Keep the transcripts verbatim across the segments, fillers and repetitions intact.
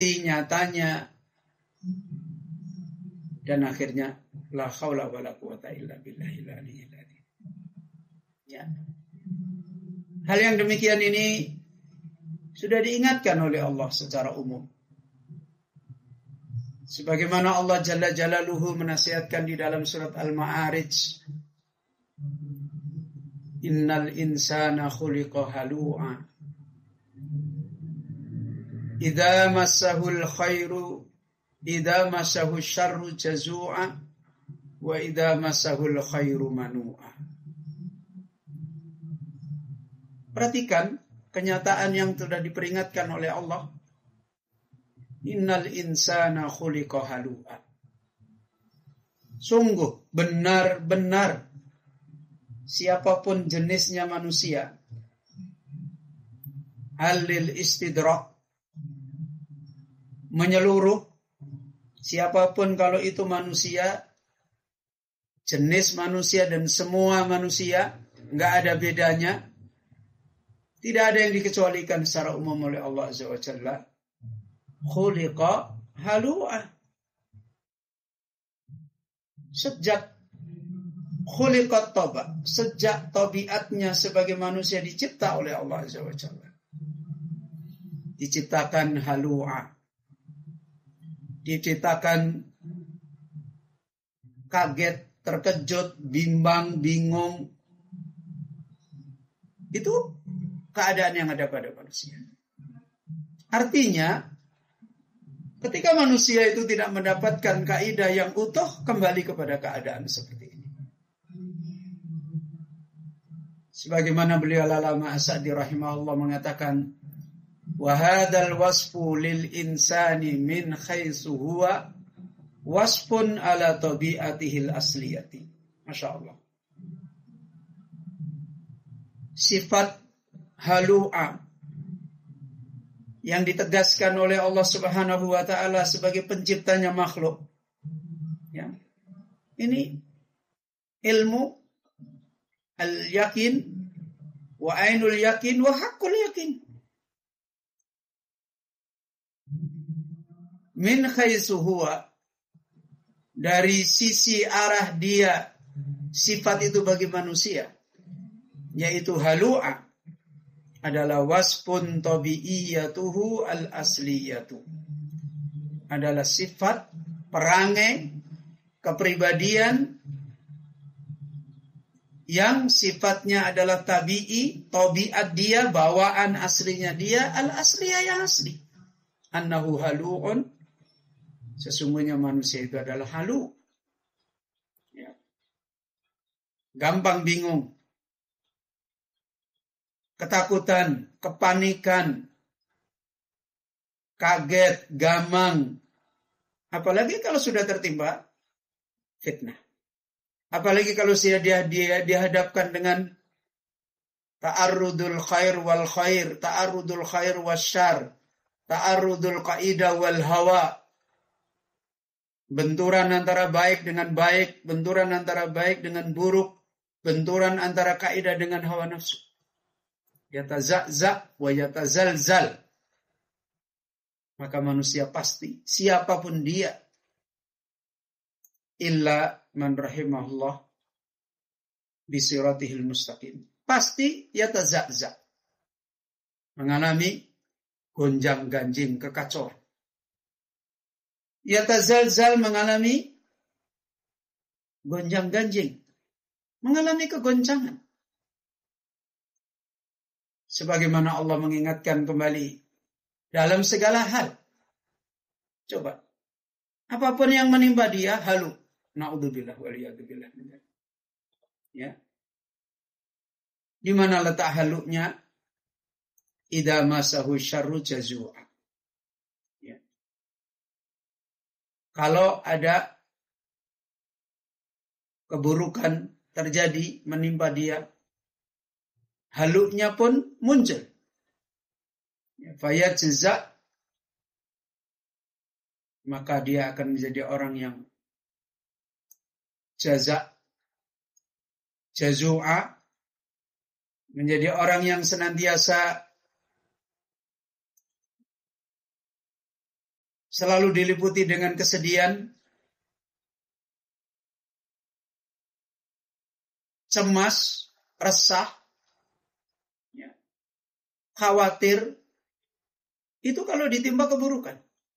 nyatanya, dan akhirnya la haula wala quwata illa billahil aliyyil azim. Ya. Hal yang demikian ini sudah diingatkan oleh Allah secara umum. Sebagaimana Allah Jalla Jalaluhu menasihatkan di dalam surat Al-Ma'arij, innal insana khuliqa halu'a idza massahul khairu idza massahu syarru jazu'a wa idza massahul khairu manu'a. Perhatikan kenyataan yang sudah diperingatkan oleh Allah. Innal insana khuliqa halu'a. Sungguh benar-benar siapapun jenisnya manusia, halil istidrak, menyeluruh, siapapun kalau itu manusia, jenis manusia dan semua manusia, nggak ada bedanya. Tidak ada yang dikecualikan secara umum oleh Allah Azza wa Jalla. Khuliqa halu'a. Sejak khuliqat toba, sejak tabiatnya sebagai manusia dicipta oleh Allah Azza wa Jalla, diciptakan halu'a, diciptakan kaget, terkejut, bimbang, bingung. Itu keadaan yang ada pada manusia. Artinya, ketika manusia itu tidak mendapatkan kaidah yang utuh, kembali kepada keadaan seperti ini. Sebagaimana beliau Al-Allamah As-Sa'di rahimahullah mengatakan, wa hadzal wasfu lil insani min haitsu huwa wasfun ala tabi'atihil asliyati. Masya Allah. Sifat halu'a yang ditegaskan oleh Allah Subhanahu wa taala sebagai penciptanya makhluk. Ya. Ini ilmu al-yakin wa ainul yakin wa haqqul yakin. Min haitsu huwa, dari sisi arah dia sifat itu bagi manusia, yaitu halu'a, adalah wasfun tabi'iyatuhu al-asliyatu, adalah sifat, perangai, kepribadian yang sifatnya adalah tabi'i, tabiat dia, bawaan aslinya dia, al-asliyah yang asli. Annahu halu'un, sesungguhnya manusia itu adalah halu. Ya. Gampang bingung, ketakutan, kepanikan, kaget, gamang. Apalagi kalau sudah tertimpa fitnah. Apalagi kalau dia, dia, dia dihadapkan dengan ta'arrudul khair wal khair, ta'arrudul khair wasyar, ta'arrudul qaida wal hawa. Benturan antara baik dengan baik, benturan antara baik dengan buruk, benturan antara kaidah dengan hawa nafsu. Yataza'za' wa yatazalzal. Maka manusia pasti, siapapun dia, illa man rahimahullah bisiratihil mustaqim, pasti yataza'za', mengalami gonjang-ganjing, kekacauan. Yatazalzal, mengalami gonjang-ganjing, mengalami kegoncangan. Sebagaimana Allah mengingatkan kembali dalam segala hal. Coba, apapun yang menimpa dia, halu. Na'udzubillah waliyadzubillah. Ya. Di mana letak halunya? Idza masahu syarru jazua. Ya. Kalau ada keburukan terjadi menimpa dia, halunya pun muncul. Fayajza, maka dia akan menjadi orang yang jaza, jazua, menjadi orang yang senantiasa selalu diliputi dengan kesedihan, cemas, resah, ya, khawatir, itu kalau ditimpa keburukan.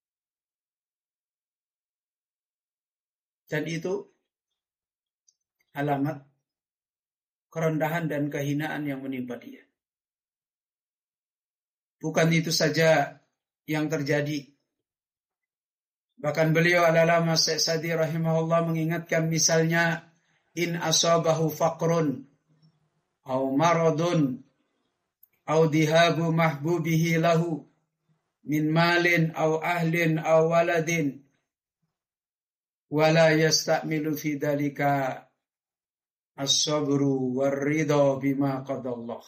Dan itu alamat kerendahan dan kehinaan yang menimpa dia. Bukan itu saja yang terjadi. Bahkan beliau al-Allamah Syekh Sa'di rahimahullah mengingatkan misalnya in asabahu faqrun au maradun au dihabu mahbubihi lahu min malin au ahlin au waladin wala yasta'milu fi dalika as-sabru war-ridha bima qadallah.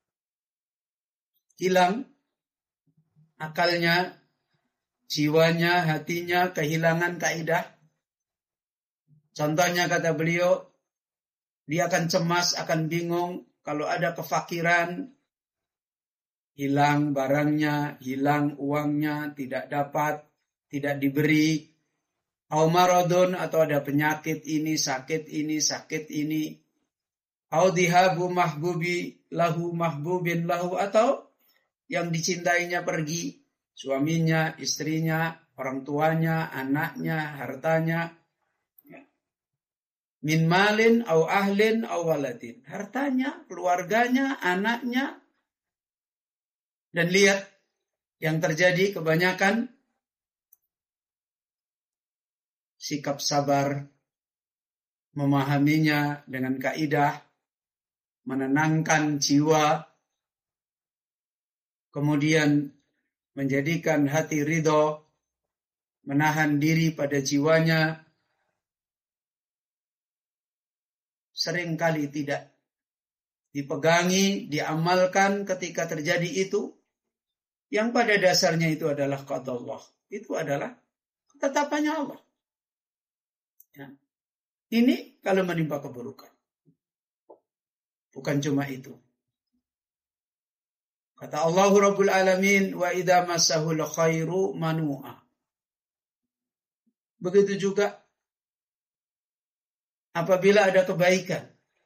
Hilang akalnya, jiwanya, hatinya, kehilangan kaidah. Contohnya kata beliau, dia akan cemas, akan bingung kalau ada kefakiran, hilang barangnya, hilang uangnya, tidak dapat, tidak diberi. Au maradun, atau ada penyakit ini, sakit ini, sakit ini. Au dihabu mahbubi lahu mahbubin lahu, atau yang dicintainya pergi, suaminya, istrinya, orang tuanya, anaknya, hartanya. Min malin au ahlin au waladin. Hartanya, keluarganya, anaknya. Dan lihat yang terjadi kebanyakan sikap sabar, memahaminya dengan kaidah, menenangkan jiwa, kemudian menjadikan hati ridho, menahan diri pada jiwanya, seringkali tidak dipegangi, diamalkan ketika terjadi itu, yang pada dasarnya itu adalah qada Allah. Itu adalah ketetapannya Allah. Ya. Ini kalau menimpa keburukan. Bukan cuma itu. Kata Allah Rabbul Alamin, wa idza massahul khairu manu'a. Begitu juga apabila ada kebaikan.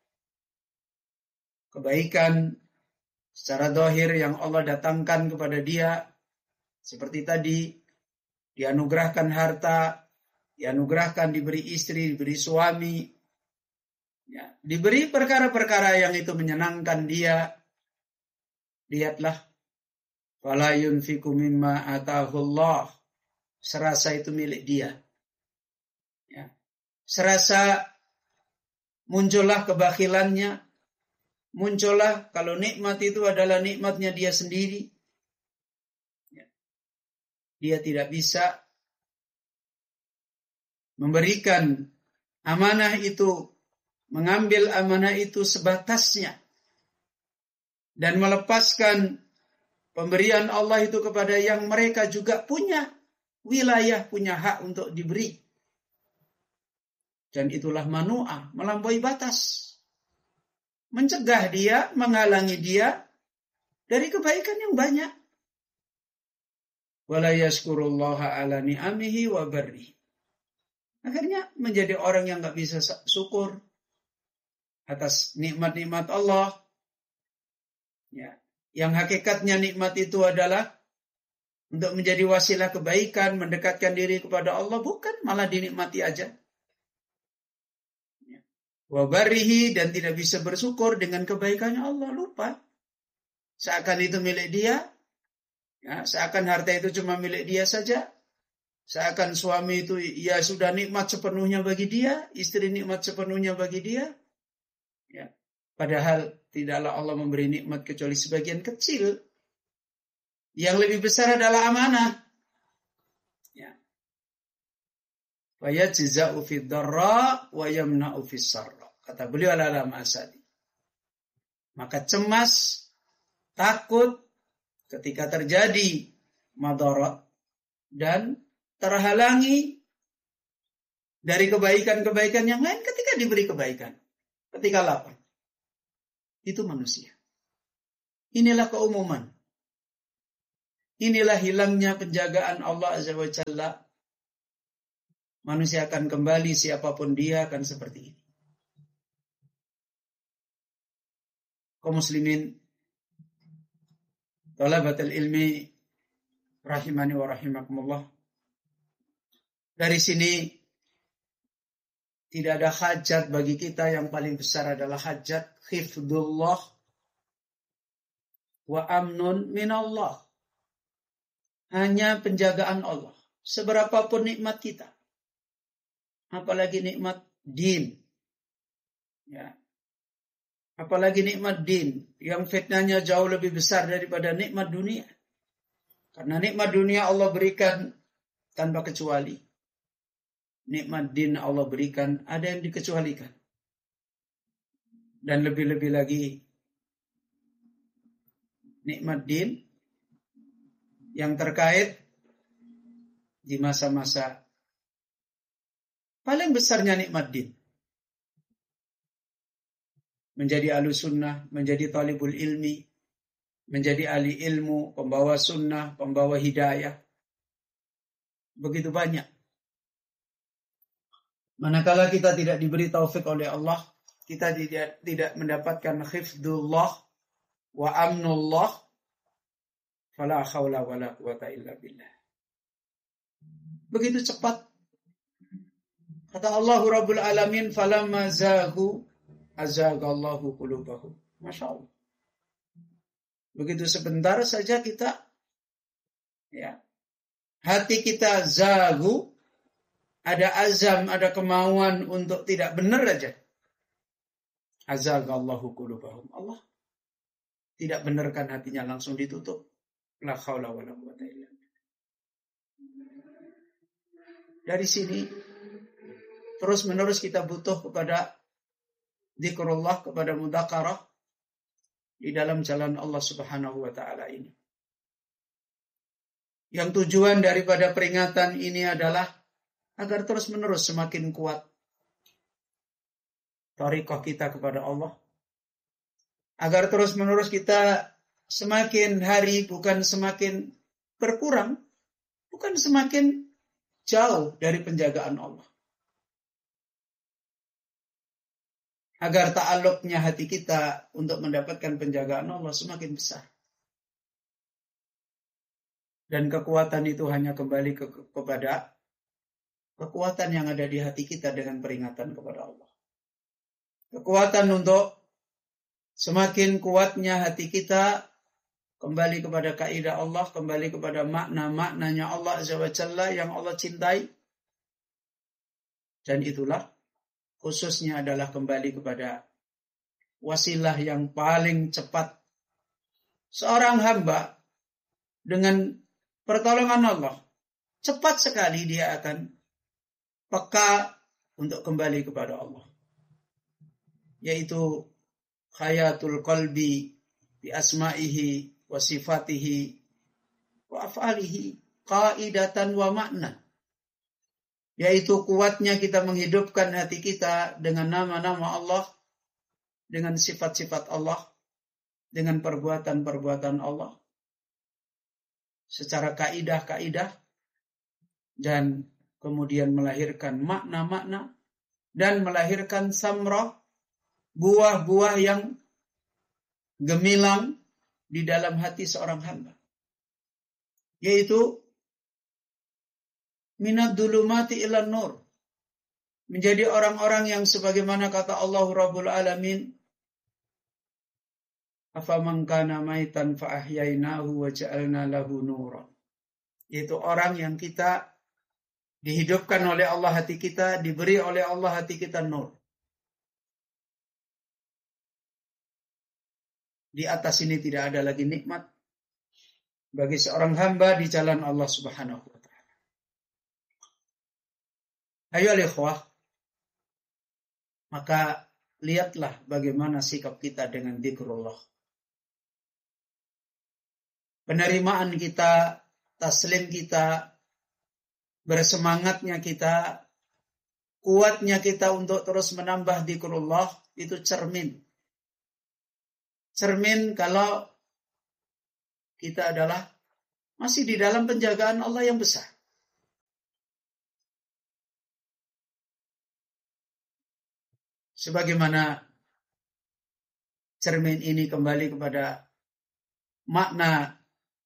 Kebaikan secara zahir yang Allah datangkan kepada dia, seperti tadi, dianugerahkan harta, dianugerahkan diberi istri, diberi suami, ya, diberi perkara-perkara yang itu menyenangkan dia. Lihatlah, fala yunfiqu mimma atahullah, serasa itu milik dia. Ya. Serasa muncullah kebakhilannya, muncullah kalau nikmat itu adalah nikmatnya dia sendiri. Ya. Dia tidak bisa memberikan amanah itu, mengambil amanah itu sebatasnya, dan melepaskan pemberian Allah itu kepada yang mereka juga punya wilayah, punya hak untuk diberi. Dan itulah manu'ah, melampaui batas. Mencegah dia, menghalangi dia dari kebaikan yang banyak. Wala yaskurullaha ala ni'amihi wa barri. Akhirnya menjadi orang yang gak bisa syukur atas nikmat-nikmat Allah. Ya, yang hakikatnya nikmat itu adalah untuk menjadi wasilah kebaikan, mendekatkan diri kepada Allah, bukan, malah dinikmati aja. Ya. Wa barihi, dan tidak bisa bersyukur dengan kebaikannya Allah, lupa. Seakan itu milik dia, ya, seakan harta itu cuma milik dia saja, seakan suami itu ya sudah nikmat sepenuhnya bagi dia, istri nikmat sepenuhnya bagi dia. Ya. Padahal tidaklah Allah memberi nikmat kecuali sebagian kecil. Yang lebih besar adalah amanah. Ya. Wa yajza'u fid dharra wa yamna'u fis sarra. Kata beliau al-Allamah As-Sa'di. Maka cemas, takut ketika terjadi madarat dan terhalangi dari kebaikan-kebaikan yang lain ketika diberi kebaikan. Ketika lapar. Itu manusia. Inilah keumuman. inilah hilangnya penjagaan Allah Azza wa Jalla. Manusia akan kembali, siapapun dia akan seperti ini. Kaum muslimin, talabatul ilmi rahimani wa rahimakumullah. Dari sini tidak ada hajat bagi kita, yang paling besar adalah hajat hifdzullah wa amnun minallah. Hanya penjagaan Allah. Seberapapun nikmat kita, apalagi nikmat din, ya, apalagi nikmat din yang fitnahnya jauh lebih besar daripada nikmat dunia. Karena nikmat dunia Allah berikan tanpa kecuali. Nikmat din Allah berikan ada yang dikecualikan. Dan lebih-lebih lagi nikmat din yang terkait di masa-masa paling besarnya nikmat din. Menjadi ahli sunnah, menjadi talibul ilmi, menjadi ahli ilmu, pembawa sunnah, pembawa hidayah. Begitu banyak. Manakala kita tidak diberi taufik oleh Allah, kita tidak tidak mendapatkan hifdzullah wa amnullah, fala haula wala quwata illa billah. Begitu cepat. Kata Allah Rabbul Alamin, falamma zaghu azagallahu qulubahum. Masya Allah. Begitu sebentar saja kita, ya, hati kita zaghu, ada azam, ada kemauan untuk tidak benar aja. Azagallahu qulubahum. Allah tidak benarkan hatinya, langsung ditutup. La haula wala quwata illa billah. Dari sini terus menerus kita butuh kepada zikrullah, kepada mudzakarah di dalam jalan Allah Subhanahu wa taala ini. Yang tujuan daripada peringatan ini adalah agar terus menerus semakin kuat thariqah kita kepada Allah. Agar terus menerus kita semakin hari bukan semakin berkurang, bukan semakin jauh dari penjagaan Allah. Agar ta'alluqnya hati kita untuk mendapatkan penjagaan Allah semakin besar. Dan kekuatan itu hanya kembali ke, kepada kekuatan yang ada di hati kita dengan peringatan kepada Allah. Kekuatan untuk semakin kuatnya hati kita kembali kepada kaidah Allah, kembali kepada makna-maknanya Allah Azza wa Jalla yang Allah cintai. Dan itulah khususnya adalah kembali kepada wasilah yang paling cepat. Seorang hamba dengan pertolongan Allah, cepat sekali dia akan peka untuk kembali kepada Allah. Yaitu hayatul qalbi bi asma'ihi wa sifatihi wa af'alihi qaidatan wa makna. Yaitu kuatnya kita menghidupkan hati kita dengan nama-nama Allah, dengan sifat-sifat Allah, dengan perbuatan-perbuatan Allah, secara kaidah-kaidah, dan kemudian melahirkan makna-makna, dan melahirkan samrah, buah-buah yang gemilang di dalam hati seorang hamba. Yaitu minad dhulumati ilan nur. Menjadi orang-orang yang sebagaimana kata Allah Rabbul Alamin, afaman kana maitan fa ahyainahu wa ja'alna lahu nuran. Yaitu orang yang kita dihidupkan oleh Allah hati kita, diberi oleh Allah hati kita nur. Di atas ini tidak ada lagi nikmat bagi seorang hamba di jalan Allah Subhanahu wa taala. Ayo ikhwah, maka lihatlah bagaimana sikap kita dengan zikrullah. Penerimaan kita, taslim kita, bersemangatnya kita, kuatnya kita untuk terus menambah zikrullah, itu cermin. Cermin kalau kita adalah masih di dalam penjagaan Allah yang besar. Sebagaimana cermin ini kembali kepada makna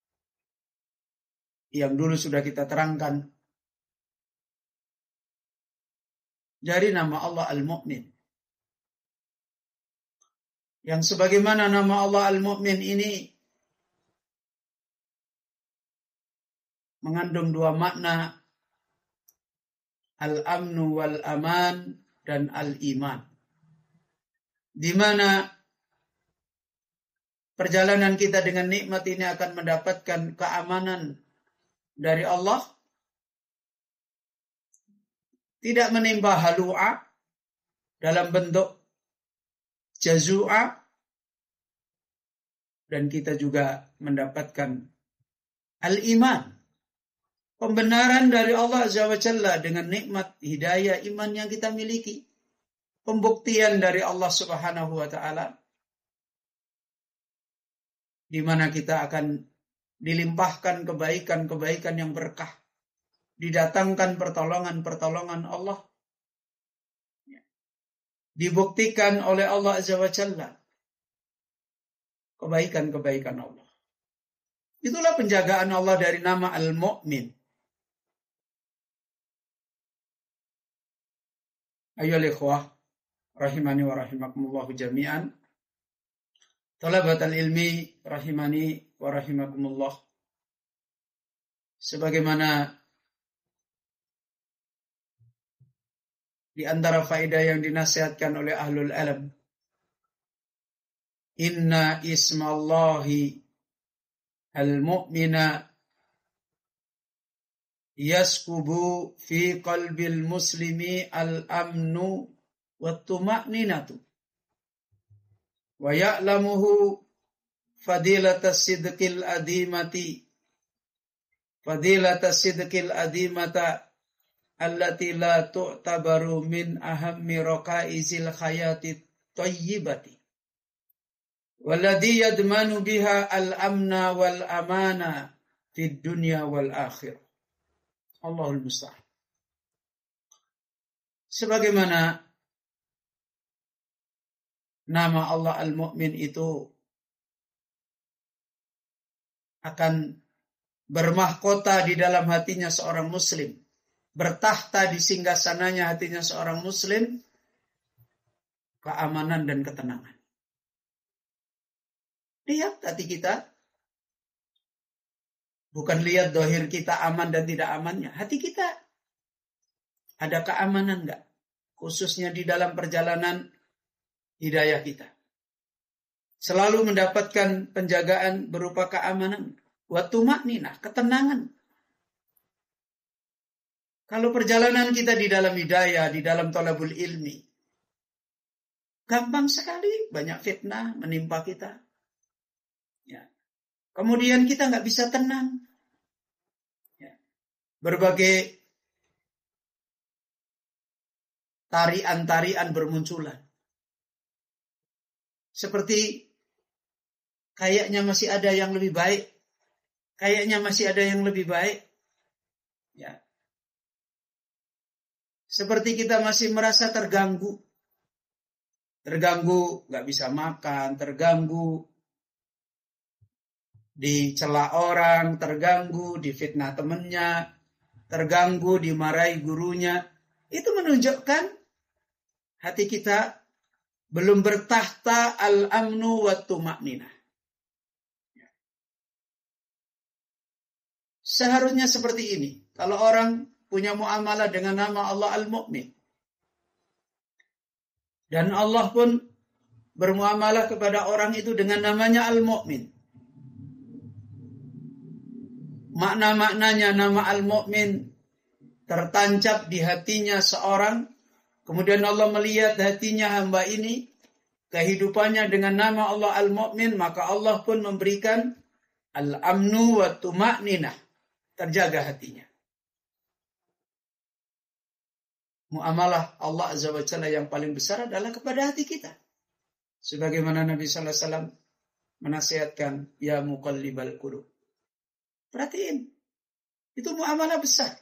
yang dulu sudah kita terangkan dari nama Allah Al-Mu'min. Yang sebagaimana nama Allah Al-Mu'min ini mengandung dua makna, al-amnu wal-aman dan al-iman. Di mana perjalanan kita dengan nikmat ini akan mendapatkan keamanan dari Allah, tidak menimba halu'a dalam bentuk jazu'a, dan kita juga mendapatkan al-iman, pembenaran dari Allah Azza wa Jalla dengan nikmat hidayah iman yang kita miliki, pembuktian dari Allah Subhanahu wa taala, di mana kita akan dilimpahkan kebaikan-kebaikan yang berkah, didatangkan pertolongan-pertolongan Allah, dibuktikan oleh Allah Azza wa Jalla kebaikan-kebaikan Allah. Itulah penjagaan Allah dari nama Al-Mu'min. Ayyuhal ikhwah rahimani wa rahimakumullah jami'an, talabatal ilmi rahimani wa rahimakumullah. Sebagaimana di antara faedah yang dinasihatkan oleh ahlul ilm, inna ismallahi al-mu'mina yaskubu fi qalbil muslimi al-amnu wat-tuma'ninatu wa ya'lamuhu fadilatas sidqil adimati fadilatas sidqil adimata allati la tu'tabaru min ahammi raqaizil hayati thayyibati walladhi yadmanu biha al-amna wal amana fid dunya wal akhirah. Allahul musta'an. Sebagaimana nama Allah Al-Mu'min itu akan bermahkota di dalam hatinya seorang muslim, bertahta di singgasananya hatinya seorang muslim, keamanan dan ketenangan. Lihat hati kita, bukan lihat dohir kita aman dan tidak amannya. Hati kita ada keamanan enggak? Khususnya di dalam perjalanan hidayah kita. Selalu mendapatkan penjagaan berupa keamanan. Wa tuma'ninah, ketenangan. Kalau perjalanan kita di dalam hidayah, di dalam thalabul ilmi, gampang sekali banyak fitnah menimpa kita. Ya. Kemudian kita nggak bisa tenang. Ya. Berbagai tarian-tarian bermunculan. Seperti kayaknya masih ada yang lebih baik. Kayaknya masih ada yang lebih baik. Ya. Seperti kita masih merasa terganggu. Terganggu, nggak bisa makan, terganggu dicela orang, terganggu difitnah temannya, terganggu dimarahi gurunya. Itu menunjukkan hati kita belum bertahta al-amnu wa tuma'ninah. Seharusnya seperti ini. Kalau orang punya muamalah dengan nama Allah Al-Mu'min, dan Allah pun bermuamalah kepada orang itu dengan namanya Al-Mu'min, makna-maknanya nama Al-Mu'min tertancap di hatinya seorang, kemudian Allah melihat hatinya hamba ini, kehidupannya dengan nama Allah Al-Mu'min, maka Allah pun memberikan al-amnu wa tuma'ninah, terjaga hatinya. Muamalah Allah Azza wa Jalla yang paling besar adalah kepada hati kita. Sebagaimana Nabi sallallahu alaihi wasallam menasihatkan, ya muqallibal qulub, Perhatiin. Itu muamalah besar.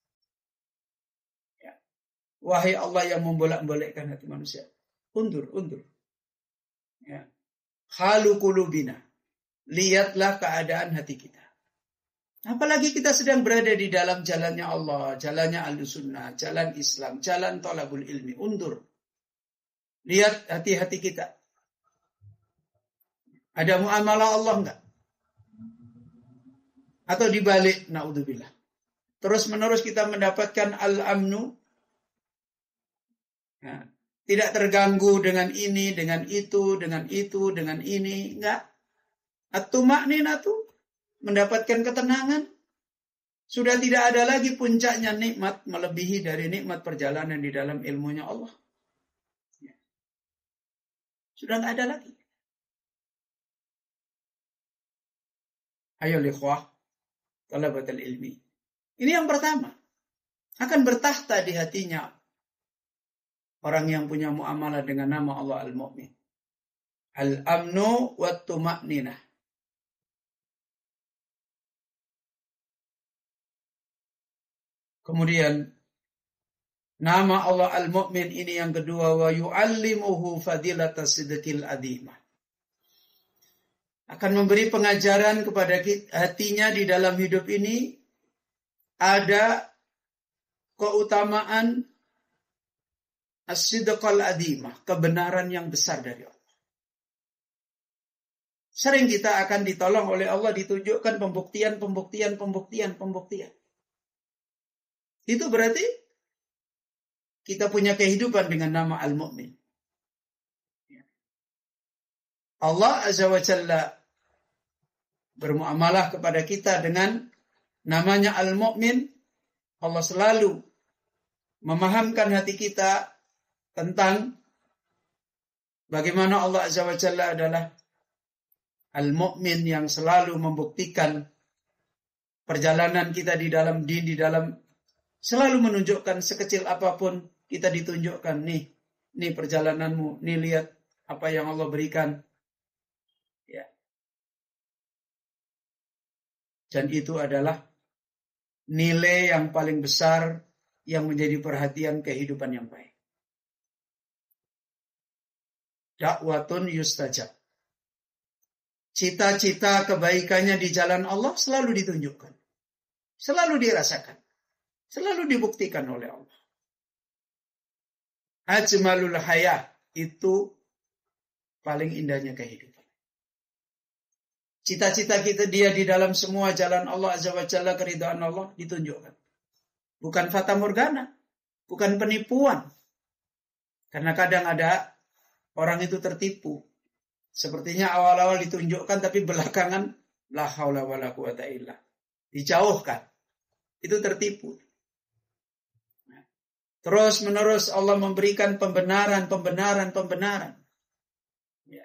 Ya. Wahai Allah yang membolak-balikkan hati manusia. Undur, undur. Ya. Halu qulubina. Lihatlah keadaan hati kita. Apalagi kita sedang berada di dalam jalannya Allah, jalannya Ahlussunnah, jalan Islam, jalan thalabul ilmi. Undur. Lihat hati-hati kita. Ada muamalah Allah enggak? Atau dibalik, naudzubillah. Terus menerus kita mendapatkan al-amnu. Nah, tidak terganggu dengan ini, dengan itu, dengan itu, dengan ini. Enggak. At-tuma'ninatu. Mendapatkan ketenangan. Sudah tidak ada lagi puncaknya nikmat melebihi dari nikmat perjalanan di dalam ilmunya Allah. Sudah tidak ada lagi. Ayo ikhwah, talabatul ilmi. Ini yang pertama. Akan bertahta di hatinya orang yang punya muamalah dengan nama Allah Al-Mu'min. Al-amnu wa tuma'ninah. Kemudian nama Allah Al-Mu'min ini yang kedua, wa yu'allimuhu fadilatas sidqil adimah. Akan memberi pengajaran kepada hatinya di dalam hidup ini ada keutamaan as-sidqal adimah, kebenaran yang besar dari Allah. Sering kita akan ditolong oleh Allah, ditunjukkan pembuktian, pembuktian, pembuktian, pembuktian. Itu berarti kita punya kehidupan dengan nama Al-Mu'min. Allah Azza wa Jalla bermuamalah kepada kita dengan namanya Al-Mu'min. Allah selalu memahamkan hati kita tentang bagaimana Allah Azza wa Jalla adalah Al-Mu'min yang selalu membuktikan perjalanan kita di dalam din, di dalam selalu menunjukkan sekecil apapun kita ditunjukkan, nih, nih perjalananmu, nih lihat apa yang Allah berikan. Ya. Dan itu adalah nilai yang paling besar yang menjadi perhatian kehidupan yang baik. Dakwatun yustajab. Cita-cita kebaikannya di jalan Allah selalu ditunjukkan. Selalu dirasakan. Selalu dibuktikan oleh Allah. Ajmalul hayah, itu paling indahnya kehidupan. Cita-cita kita dia di dalam semua jalan Allah Azza wa Jalla, keridhaan Allah ditunjukkan. Bukan fata morgana, bukan penipuan. Karena kadang ada orang itu tertipu. Sepertinya awal-awal ditunjukkan tapi belakangan la haula wala quwata illa. Dijauhkan. Itu tertipu. Terus menerus Allah memberikan pembenaran, pembenaran, pembenaran. Ya.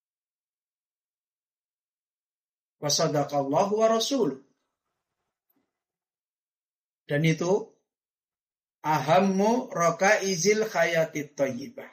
Wa sadaqallahu wa rasuluh. Dan itu ahammu rakaizil hayatit thayyibah.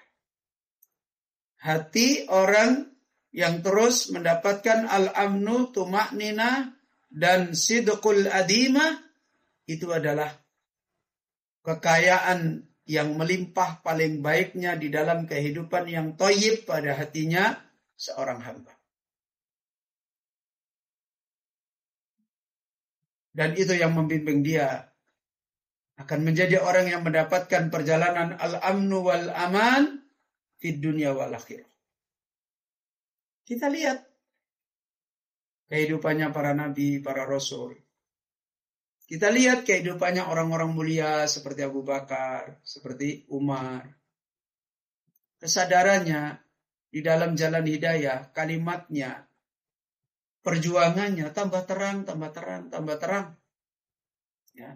Hati orang yang terus mendapatkan al-amnu, tuma'nina, dan sidqul adimah, itu adalah kekayaan yang melimpah paling baiknya di dalam kehidupan yang thayyib pada hatinya seorang hamba. Dan itu yang membimbing dia akan menjadi orang yang mendapatkan perjalanan al-amnu wal aman di dunia wal akhirah. Kita lihat kehidupannya para nabi, para rasul. Kita lihat kehidupannya orang-orang mulia seperti Abu Bakar, seperti Umar. Kesadarannya di dalam jalan hidayah, kalimatnya, perjuangannya tambah terang, tambah terang, tambah terang. Ya.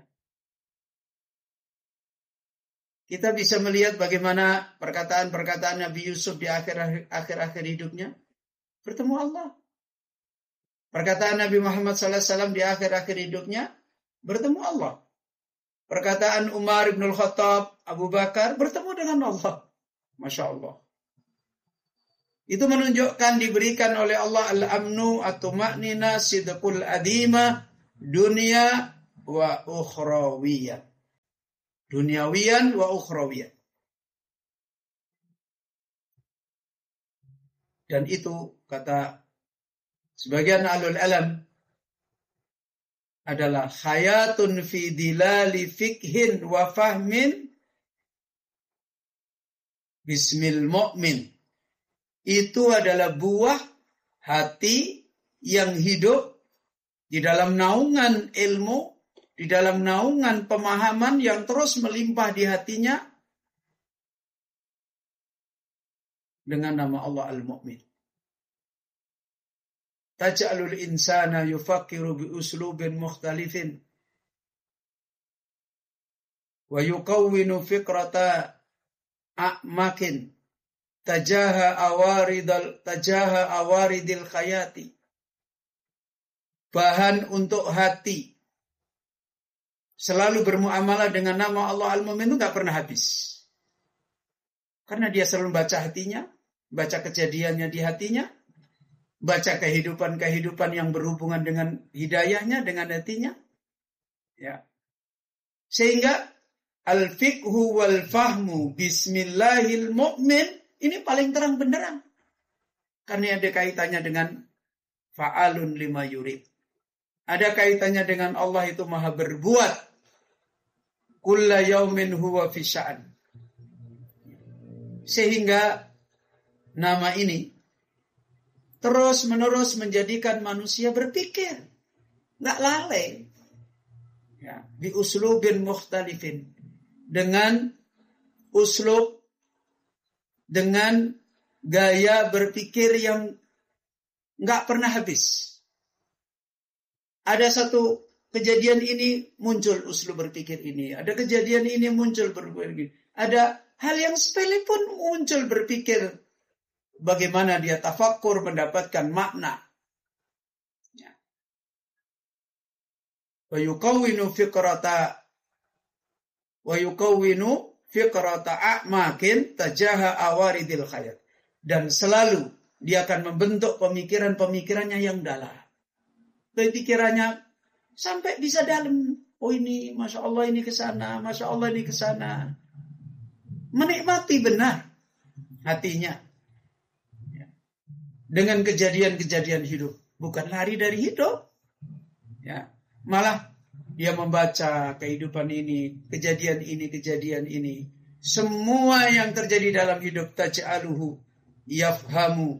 Kita bisa melihat bagaimana perkataan-perkataan Nabi Yusuf di akhir-akhir hidupnya. Bertemu Allah. Perkataan Nabi Muhammad sallallahu alaihi wasallam di akhir-akhir hidupnya. Bertemu Allah. Perkataan Umar ibn al-Khattab, Abu Bakar, bertemu dengan Allah. Masya Allah. Itu menunjukkan diberikan oleh Allah al-amnu, at-tuma'nina, sidqul adimah, dunia wa ukhrawiyan. Duniawiyan wa ukhrawiyan. Dan itu kata sebagian ahlul alam adalah hayatun fi dilali fikhin wa fahmin bismil mu'min. Itu adalah buah hati yang hidup di dalam naungan ilmu, di dalam naungan pemahaman yang terus melimpah di hatinya dengan nama Allah Al-Mu'min. Taj'alul insana yufakkiru bi uslubin mukhtalifin wa yukawwinu fikrata a'makin tajaha awaridal tajaha awaridil khayati. Bahan untuk hati selalu bermuamalah dengan nama Allah Al-Mu'min itu gak pernah habis. Karena dia selalu baca hatinya, baca kejadiannya di hatinya, baca kehidupan-kehidupan yang berhubungan dengan hidayahnya, dengan hatinya. Ya. Sehingga al-fiqhu wal fahmu bismillahil mu'min ini paling terang benderang. Karena ada kaitannya dengan fa'alun lima yurid. Ada kaitannya dengan Allah itu maha berbuat. Kulla yaumin huwa fi sya'an. Sehingga nama ini terus menerus menjadikan manusia berpikir, nggak lalai, ya, bi uslubin mukhtalifin, dengan uslub, dengan gaya berpikir yang nggak pernah habis. Ada satu kejadian ini muncul uslub berpikir ini, ada kejadian ini muncul berpikir ini, ada hal yang sepele pun muncul berpikir bagaimana dia tafakkur mendapatkan makna. Wa yukawwinu fikrata wa yukawwinu fikrata a'makin tajaha awaridil khayat. Dan selalu dia akan membentuk pemikiran-pemikirannya yang dalam. Pikirannya sampai bisa dalam. Oh ini, Masya Allah ini ke sana, Masya Allah ini ke sana. Menikmati benar hatinya dengan kejadian-kejadian hidup, bukan lari dari hidup. Ya, malah dia membaca kehidupan ini, kejadian ini, kejadian ini, semua yang terjadi dalam hidup taj'aluhu yafhamu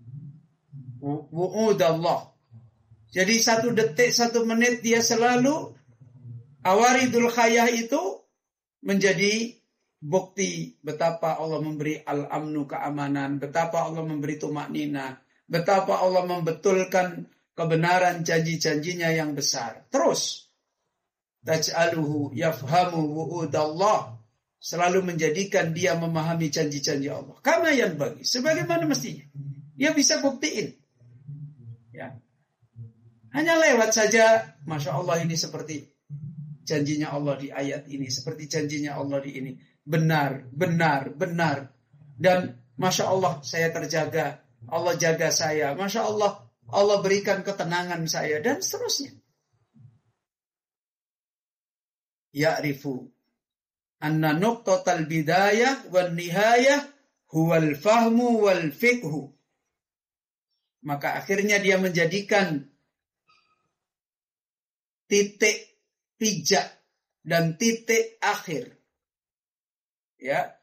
wu'udallah. Jadi satu detik, satu menit dia selalu awaridul khayah itu menjadi bukti betapa Allah memberi al-amnu keamanan, betapa Allah memberi tumaknina, betapa Allah membetulkan kebenaran janji-janjinya yang besar. Terus taj'aluhu yafhamu wu'udallah, selalu menjadikan dia memahami janji-janji Allah. Kama yang bagi, sebagaimana mestinya. Dia bisa buktiin. Ya. Hanya lewat saja, Masya Allah ini seperti janjinya Allah di ayat ini, seperti janjinya Allah di ini. Benar, benar, benar. Dan Masya Allah saya terjaga. Allah jaga saya. Masya Allah Allah berikan ketenangan saya. Dan seterusnya. Ya'rifu anna nuqtatal bidayah wal nihayah huwal fahmu wal fiqhu. Maka akhirnya dia menjadikan titik pijak dan titik akhir. Ya,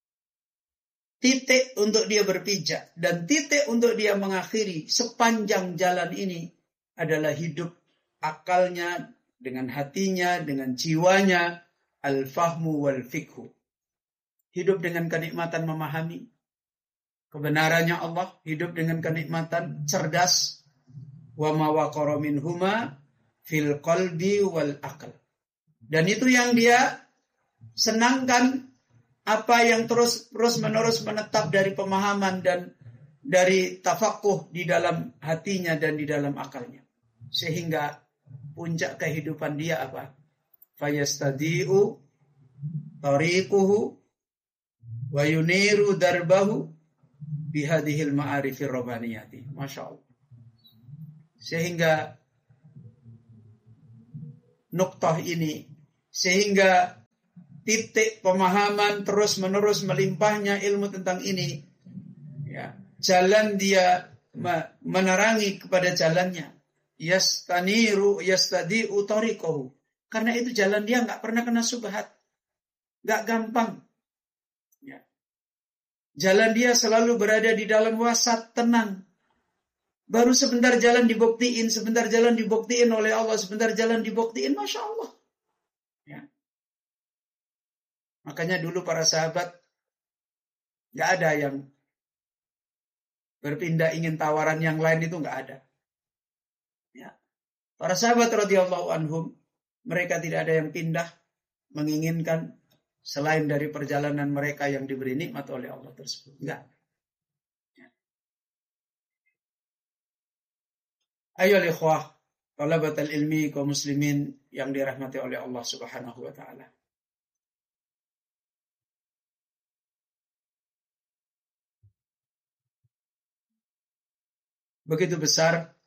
titik untuk dia berpijak dan titik untuk dia mengakhiri sepanjang jalan ini adalah hidup akalnya dengan hatinya, dengan jiwanya, al-fahmu wal fiqhu. Hidup dengan kenikmatan memahami kebenarannya Allah, hidup dengan kenikmatan cerdas, wa ma waqara minhuma fil qalbi wal aql. Dan itu yang dia senangkan, apa yang terus terus menerus menetap dari pemahaman dan dari tafakuh di dalam hatinya dan di dalam akalnya. Sehingga puncak kehidupan dia apa? Fayastadi'u tariquhu wa yuniru darbahu bihadihil ma'arifir rabbaniyati. Masya Allah. Sehingga nuktah ini, sehingga titik pemahaman terus menerus melimpahnya ilmu tentang ini, ya, jalan dia menerangi kepada jalannya, yastaniru yastadi'u tariqahu, karena itu jalan dia nggak pernah kena subhat, nggak gampang, ya. Jalan dia selalu berada di dalam wasat, tenang. Baru sebentar jalan dibuktiin, sebentar jalan dibuktiin oleh Allah, sebentar jalan dibuktiin, Masya Allah. Ya. Makanya dulu para sahabat gak ada yang berpindah ingin tawaran yang lain, itu gak ada. Ya. Para sahabat radhiyallahu anhum, mereka tidak ada yang pindah menginginkan selain dari perjalanan mereka yang diberi nikmat oleh Allah tersebut. Enggak. Ayo ikhwah, talabatul ilmi kaum muslimin yang dirahmati oleh Allah Subhanahu wa taala. Begitu besar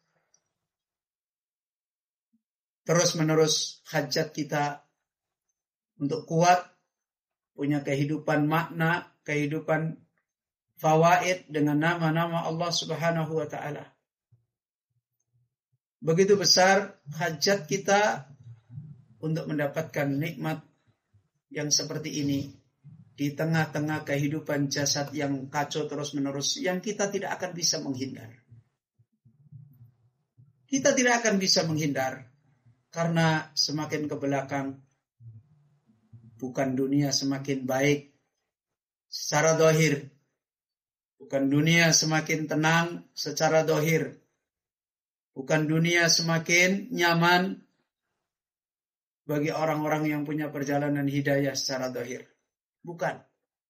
terus-menerus hajat kita untuk kuat, punya kehidupan makna, kehidupan fawaid dengan nama-nama Allah Subhanahu wa taala. Begitu besar hajat kita untuk mendapatkan nikmat yang seperti ini di tengah-tengah kehidupan jasad yang kacau terus-menerus, yang kita tidak akan bisa menghindar. Kita tidak akan bisa menghindar karena semakin ke belakang bukan dunia semakin baik secara zahir, bukan dunia semakin tenang secara zahir, bukan dunia semakin nyaman bagi orang-orang yang punya perjalanan hidayah secara zahir. Bukan.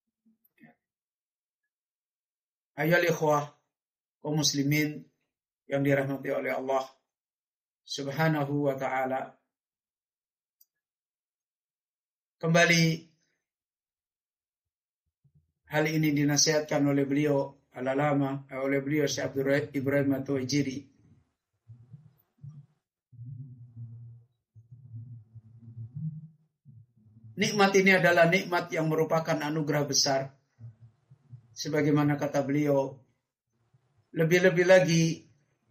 Ayolah ikhwah, kaum muslimin yang dirahmati oleh Allah Subhanahu wa ta'ala. Kembali hal ini dinasihatkan oleh beliau al-alama, oleh beliau Syekh Abdul Ibrahim At-Tuwaijiri. Nikmat ini adalah nikmat yang merupakan anugerah besar. Sebagaimana kata beliau, lebih-lebih lagi,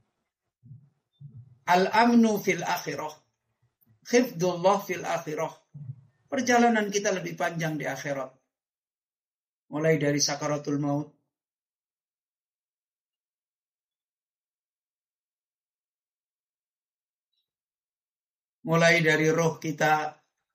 al-amnu fil akhirah, khifdullah fil akhirah. Perjalanan kita lebih panjang di akhirat. Mulai dari sakaratul maut, mulai dari roh kita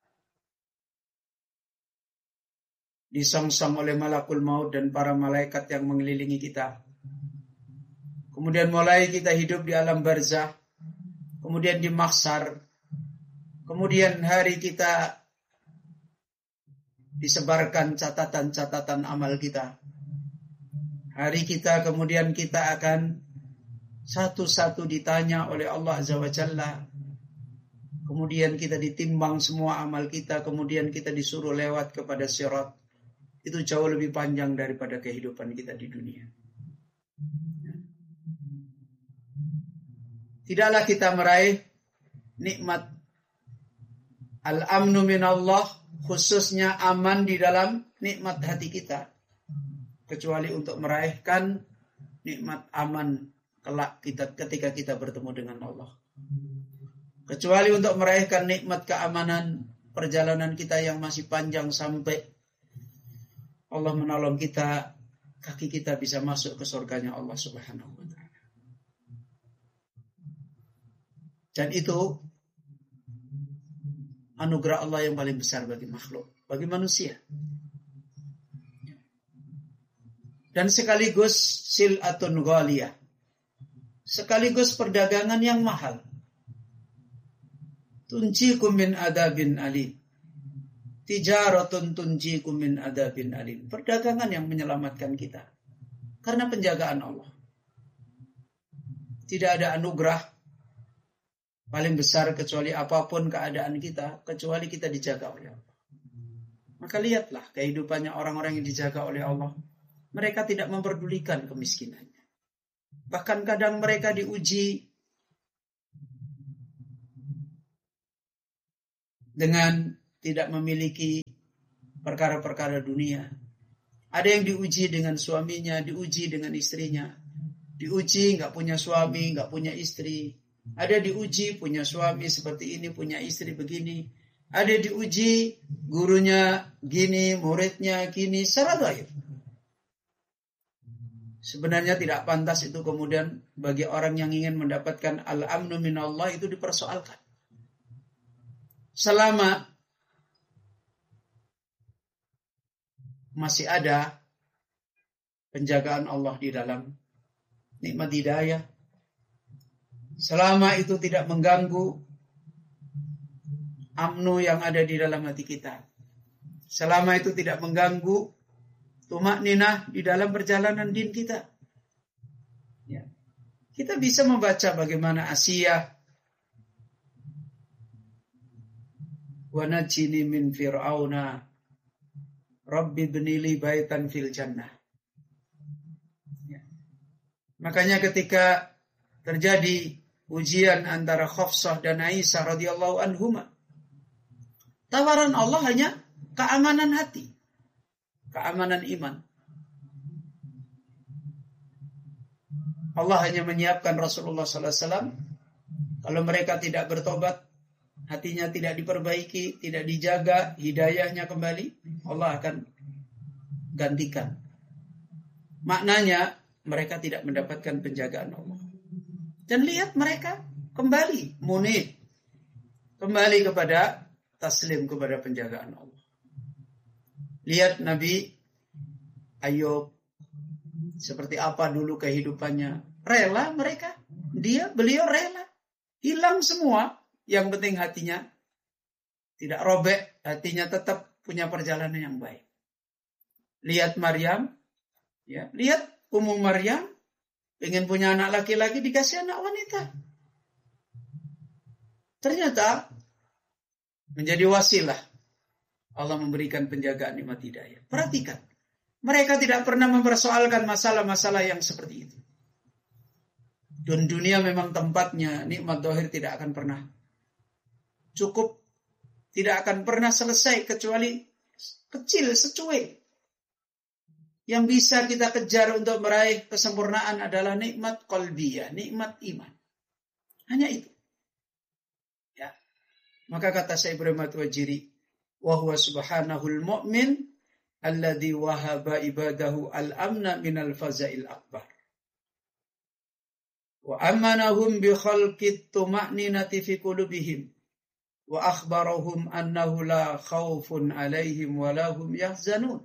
disongsong oleh malakul maut dan para malaikat yang mengelilingi kita. Kemudian mulai kita hidup di alam barzah, kemudian di mahsyar, kemudian hari kita disebarkan catatan-catatan amal kita. Hari kita kemudian kita akan satu-satu ditanya oleh Allah Azza wa Jalla. Kemudian kita ditimbang semua amal kita, kemudian kita disuruh lewat kepada sirat. Itu jauh lebih panjang daripada kehidupan kita di dunia. Tidaklah kita meraih nikmat al-amnu minallah, khususnya aman di dalam nikmat hati kita, kecuali untuk meraihkan nikmat aman kelak kita ketika kita bertemu dengan Allah. Kecuali untuk meraihkan nikmat keamanan perjalanan kita yang masih panjang sampai Allah menolong kita, kaki kita bisa masuk ke surganya Allah Subhanahu wa ta'ala. Dan itu anugerah Allah yang paling besar bagi makhluk, bagi manusia. Dan sekaligus sil'atun ghaliyah, sekaligus perdagangan yang mahal. Tunjikum min adabin alim. Tijaratun tunjikum min adabin alim. Perdagangan yang menyelamatkan kita karena penjagaan Allah. Tidak ada anugerah paling besar kecuali apapun keadaan kita, kecuali kita dijaga oleh Allah. Maka lihatlah kehidupannya orang-orang yang dijaga oleh Allah. Mereka tidak memperdulikan kemiskinannya. Bahkan kadang mereka diuji dengan tidak memiliki perkara-perkara dunia. Ada yang diuji dengan suaminya, diuji dengan istrinya. Diuji nggak punya suami, nggak punya istri. Ada diuji punya suami seperti ini, punya istri begini. Ada diuji gurunya gini, muridnya gini, secara zahir. Sebenarnya tidak pantas itu kemudian bagi orang yang ingin mendapatkan al-amnu minallah itu dipersoalkan. Selama masih ada penjagaan Allah di dalam nikmat hidayah, selama itu tidak mengganggu amnu yang ada di dalam hati kita, selama itu tidak mengganggu tumakninah di dalam perjalanan din kita, ya, kita bisa membaca bagaimana Asiyah, wa najini min fir'auna Rabbi bnili baitan fil jannah. Ya. Makanya ketika terjadi ujian antara Khafsah dan Aisyah radhiyallahu anhuma, tawaran Allah hanya keamanan hati, keamanan iman. Allah hanya menyiapkan Rasulullah sallallahu alaihi wasallam, kalau mereka tidak bertobat, hatinya tidak diperbaiki, tidak dijaga hidayahnya kembali, Allah akan gantikan. Maknanya mereka tidak mendapatkan penjagaan Allah. Dan lihat mereka kembali munib, kembali kepada taslim, kepada penjagaan Allah. Lihat Nabi Ayub, seperti apa dulu kehidupannya. Rela mereka, dia, beliau rela. Hilang semua. Yang penting hatinya tidak robek, hatinya tetap punya perjalanan yang baik. Lihat Maryam, ya, lihat Ummu Maryam, ingin punya anak laki-laki, dikasih anak wanita. Ternyata menjadi wasilah Allah memberikan penjagaan nikmat hidayah. Perhatikan, mereka tidak pernah mempersoalkan masalah-masalah yang seperti itu. Dan dunia memang tempatnya nikmat zahir tidak akan pernah cukup, tidak akan pernah selesai kecuali kecil, secuil. Yang bisa kita kejar untuk meraih kesempurnaan adalah nikmat qalbiyah, nikmat iman. Hanya itu. Ya. Maka kata Syekh Ibrahim At-Tuwajiri, wa huwa subhanahul mu'min alladhi wahaba ibadahu al-amna minal fazail akbar. Wa amanahum bi khalqit tuma'ninati fi qulubihim. Wa akhbarahum annahu la khawfun alaihim wa lahum yahzanun.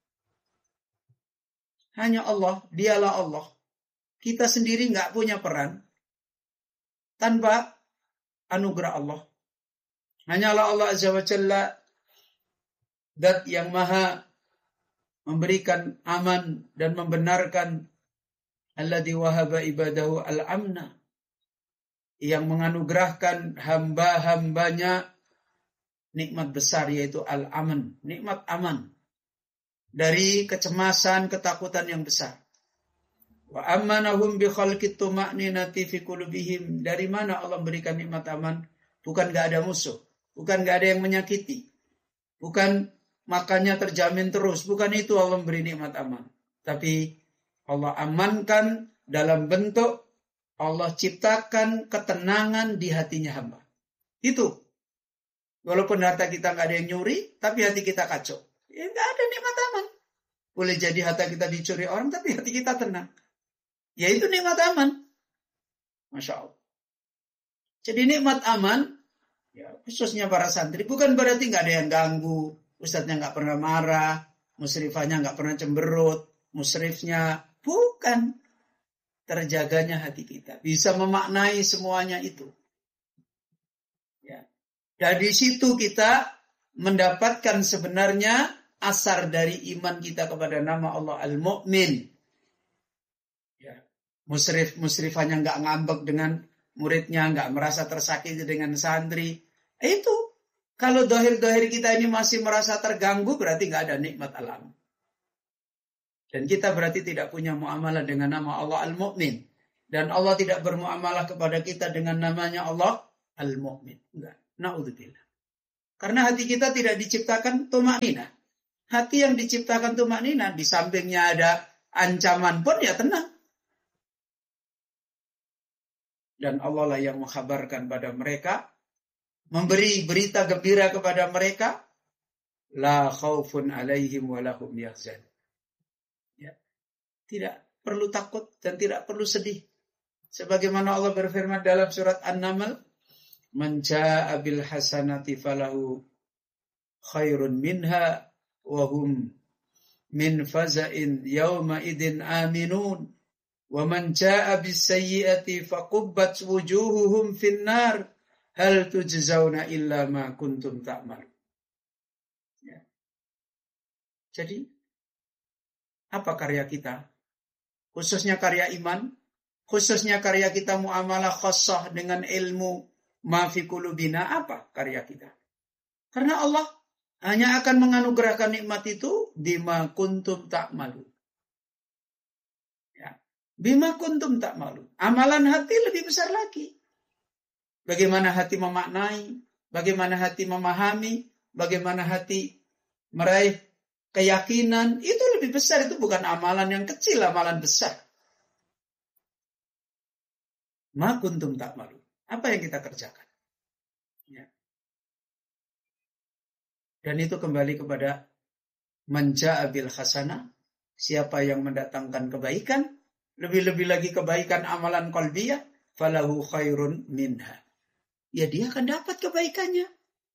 Hanya Allah, dialah Allah. Kita sendiri enggak punya peran tanpa anugerah Allah. Hanyalah Allah Azza wa Jalla, zat yang maha memberikan aman dan membenarkan, alladzi wahaba ibadahu al-amna, yang menganugerahkan hamba-hambanya nikmat besar, yaitu al-aman, nikmat aman dari kecemasan, ketakutan yang besar. Wa ammanahum bi khalqit tuma'ninati fi qulubihim. Dari mana Allah berikan nikmat aman? Bukan enggak ada musuh, bukan enggak ada yang menyakiti, bukan makannya terjamin terus, bukan itu Allah beri nikmat aman. Tapi Allah amankan dalam bentuk Allah ciptakan ketenangan di hatinya hamba. Itu. Walaupun harta kita nggak ada yang nyuri, tapi hati kita kacau. Ya nggak ada nikmat aman. Boleh jadi harta kita dicuri orang, tapi hati kita tenang. Ya itu nikmat aman. Masya Allah. Jadi nikmat aman, ya khususnya para santri, bukan berarti nggak ada yang ganggu. Ustadznya nggak pernah marah, musrifahnya nggak pernah cemberut, musrifnya bukan. Terjaganya hati kita, bisa memaknai semuanya itu. Ya. Dari situ kita mendapatkan sebenarnya asar dari iman kita kepada nama Allah Al-Mu'min. Ya. Musrif musrifannya nggak ngambek dengan muridnya, nggak merasa tersakiti dengan santri. Itu kalau dohir-dohir kita ini masih merasa terganggu, berarti nggak ada nikmat alam. Dan kita berarti tidak punya muamalah dengan nama Allah Al-Mu'min. Dan Allah tidak bermuamalah kepada kita dengan namanya Allah Al-Mu'min. Enggak. Na'udzubillah. Karena hati kita tidak diciptakan tumaknina. Hati yang diciptakan tumaknina, di sampingnya ada ancaman pun ya tenang. Dan Allah lah yang mengkhabarkan pada mereka, memberi berita gembira kepada mereka, la khaufun alaihim wa lahum yahzan. Ya. Tidak perlu takut dan tidak perlu sedih. Sebagaimana Allah berfirman dalam surat An-Naml, man jaa'a bil hasanati falahu khairun minha wa hum min faza'in yawma idin aminun wa man jaa'a bis sayyi'ati faqubbat wujuhuhum finnar hal tujzauna illa ma kuntum ta'mal. Ya. Jadi apa karya kita? Khususnya karya iman, khususnya karya kita muamalah khassah dengan ilmu ma fi qulubina, apa karya kita? Karena Allah hanya akan menganugerahkan nikmat itu bima kuntum ta'malu. Ya, bima kuntum ta'malu. Amalan hati lebih besar lagi. Bagaimana hati memaknai, bagaimana hati memahami, bagaimana hati meraih keyakinan, itu lebih besar. Itu bukan amalan yang kecil, amalan besar. Ma kuntum ta'malu. Apa yang kita kerjakan? Ya. Dan itu kembali kepada man jaa'a bil hasanah, siapa yang mendatangkan kebaikan, lebih-lebih lagi kebaikan amalan qalbiyah, falahu khairun minha. Ya dia akan dapat kebaikannya.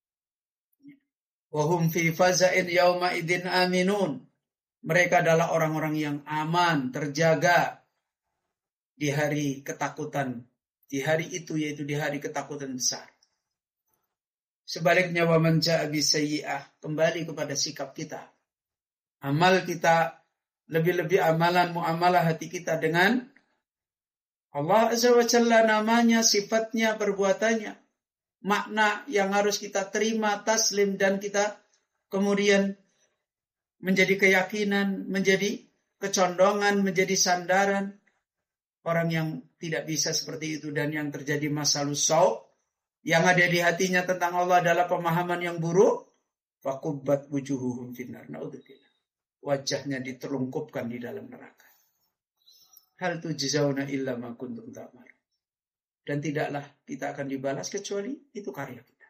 Wa hum fi faza'in yauma idin aminun. Mereka adalah orang-orang yang aman, terjaga di hari ketakutan. Di hari itu, yaitu di hari ketakutan besar. Sebaliknya, wa man jaa'a bisayyi'ah, kembali kepada sikap kita. Amal kita, lebih-lebih amalan muamalah hati kita dengan Allah Azza wa Jalla, namanya, sifatnya, perbuatannya. Makna yang harus kita terima, taslim, dan kita kemudian menjadi keyakinan, menjadi kecondongan, menjadi sandaran. Orang yang tidak bisa seperti itu dan yang terjadi masalus sau, yang ada di hatinya tentang Allah adalah pemahaman yang buruk, faqubbat wujuhuhum finnar. Naudzubillah. Wajahnya diterlungkupkan di dalam neraka. Hal tujzauna illa ma kuntum ta'mal. Dan tidaklah kita akan dibalas kecuali itu karya kita.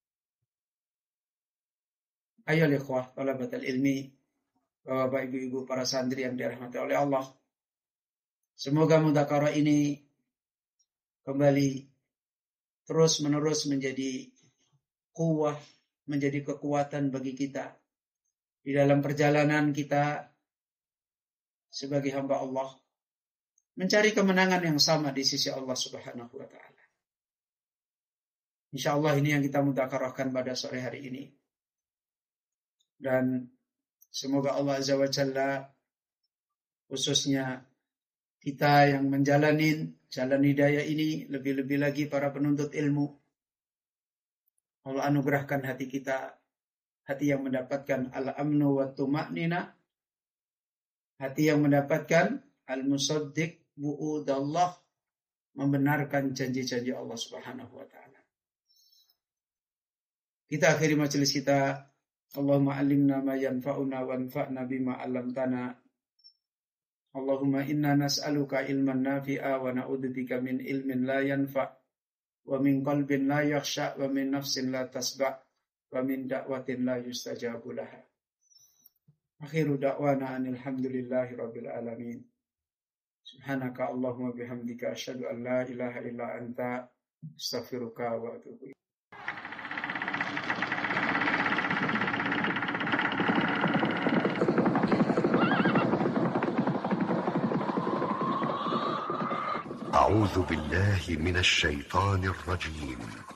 Ayo ikhwah, talabatul ilmi, Bapak Ibu-ibu para santri yang dirahmati oleh Allah. Semoga mudzakarah ini kembali terus-menerus menjadi kuwah, menjadi kekuatan bagi kita di dalam perjalanan kita sebagai hamba Allah, mencari kemenangan yang sama di sisi Allah Subhanahu wa taala. Insyaallah ini yang kita mudzakarahkan pada sore hari ini. Dan semoga Allah Azza wa Jalla, khususnya kita yang menjalani jalan hidayah ini, lebih-lebih lagi para penuntut ilmu, Allah anugerahkan hati kita, hati yang mendapatkan al-amnu wa tuma'nina, hati yang mendapatkan al-musaddiq bu'udallah, membenarkan janji-janji Allah Subhanahu wa taala. Kita akhiri majelis kita, Allahumma alimna ma yanfa'una wanfa'na bima 'allamtana. Allahumma inna nas'aluka ilman nafi'a wa na'udzubika min ilmin la yanfa' wa min qalbin la yakhsha' wa min nafsin la tasba' wa min da'watin la yustajabu laha. Akhiru da'wana alhamdulillahi rabbil alamin. Subhanaka Allahumma bihamdika asyhadu an la ilaha illa anta astaghfiruka wa atubu ilaik. أعوذ بالله من الشيطان الرجيم